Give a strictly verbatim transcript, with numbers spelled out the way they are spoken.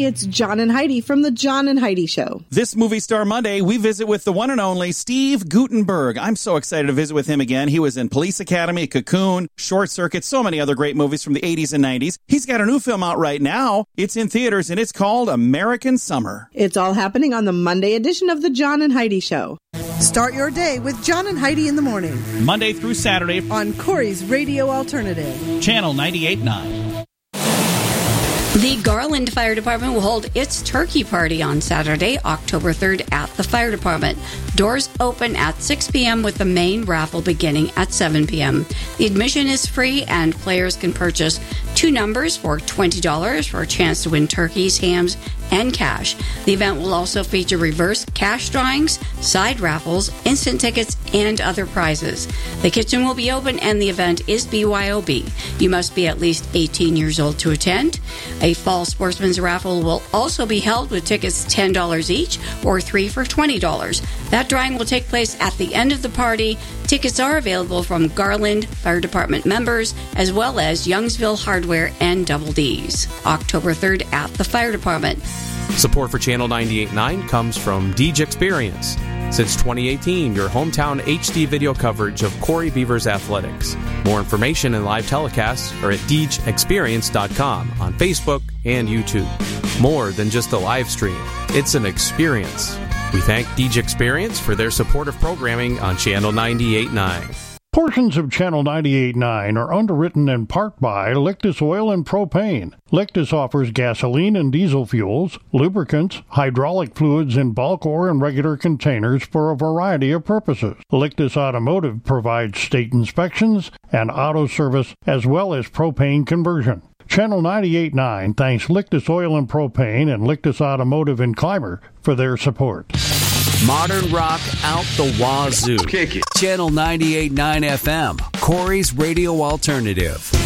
it's John and Heidi from The John and Heidi Show. This Movie Star Monday, we visit with the one and only Steve Guttenberg. I'm so excited to visit with him again. He was in Police Academy, Cocoon, Short Circuit, so many other great movies from the eighties and nineties. He's got a new film out right now. It's in theaters, and it's called American Summer. It's all happening on the Monday edition of The John and Heidi Show. Start your day with John and Heidi in the morning. Monday through Saturday on Corey's Radio Alternative. Channel ninety-eight point nine. The Garland Fire Department will hold its turkey party on Saturday, October third at the fire department. Doors open at six p.m. with the main raffle beginning at seven p.m. The admission is free and players can purchase two numbers for twenty dollars for a chance to win turkeys, hams, and cash. The event will also feature reverse cash drawings, side raffles, instant tickets, and other prizes. The kitchen will be open and the event is B Y O B. You must be at least eighteen years old to attend. A fall sportsman's raffle will also be held with tickets ten dollars each or three for twenty dollars. That drawing will take place at the end of the party. Tickets are available from Garland Fire Department members as well as Youngsville Hardware and Double D's. October third at the fire department. Support for Channel ninety-eight point nine comes from Deej Experience. Since twenty eighteen, your hometown H D video coverage of Corey Beavers athletics. More information and live telecasts are at deej experience dot com on Facebook and YouTube. More than just a live stream, it's an experience. We thank Deej Experience for their support of programming on Channel ninety-eight point nine. Portions of Channel ninety-eight point nine are underwritten in part by Lictus Oil and Propane. Lictus offers gasoline and diesel fuels, lubricants, hydraulic fluids in bulk or in regular containers for a variety of purposes. Lictus Automotive provides state inspections and auto service as well as propane conversion. Channel ninety-eight point nine thanks Lictus Oil and Propane and Lictus Automotive in Clymer for their support. Modern rock out the wazoo. Kick it. Channel ninety-eight point nine F M, Corey's Radio Alternative.